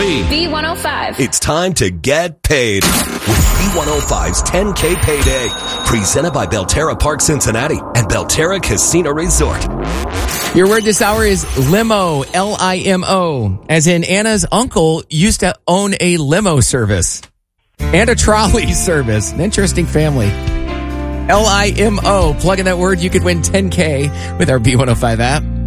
B105. It's time to get paid with B105's 10K Payday. Presented by Belterra Park Cincinnati and Belterra Casino Resort. Your word this hour is limo, L-I-M-O, as in Anna's uncle used to own a limo service and a trolley service. An interesting family. L-I-M-O. Plug in that word. You could win 10K with our B105 app.